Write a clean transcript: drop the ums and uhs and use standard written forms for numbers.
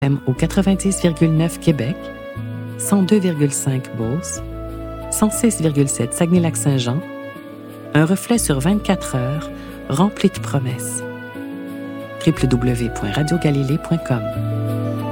au 90,9 Québec, 102,5 Beauce, 106,7 Saguenay-Lac-Saint-Jean, un reflet sur 24 heures rempli de promesses. www.radiogalilée.com